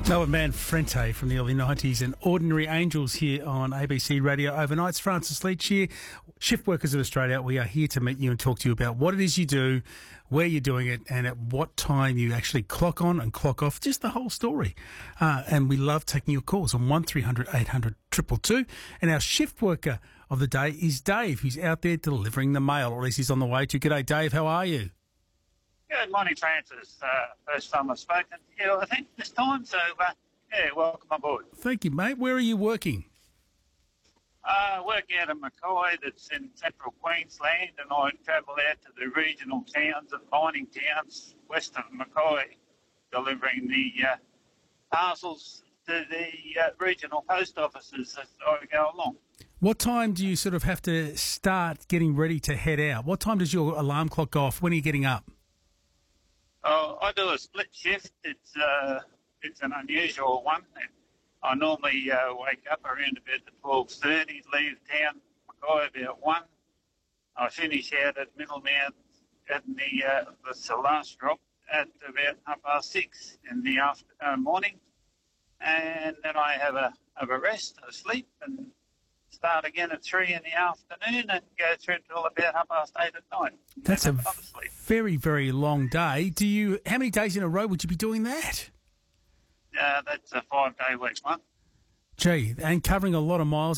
Melbourne band Frente from the early 90s and Ordinary Angels here on ABC Radio Overnights. Francis Leach here, Shift Workers of Australia. We are here to meet you and talk to you about what it is you do, where you're doing it, and at what time you actually clock on and clock off, just the whole story. And we love taking your calls on 1300 800 222. And our shift worker of the day is Dave, who's out there delivering the mail, or at least he's on the way to. G'day, Dave. How are you? Good morning, Francis. First time I've spoken. Yeah, I think this time, so welcome aboard. Thank you, mate. Where are you working? I work out of Mackay, that's in central Queensland, and I travel out to the regional towns and mining towns west of Mackay, delivering the parcels to the regional post offices as I go along. What time do you sort of have to start getting ready to head out? What time does your alarm clock go off? When are you getting up? Oh, I do a split shift. It's an unusual one. I normally wake up around about 12:30, leave town, Mackay about 1. I finish out at Middlemount at the last drop at about 6:30 in the morning, and then I have a rest, a sleep, and start again at 3 in the afternoon and go through till about 8:30 at night. That's a very, very long day. How many days in a row would you be doing that? That's a 5-day week, one. Gee, and covering a lot of miles.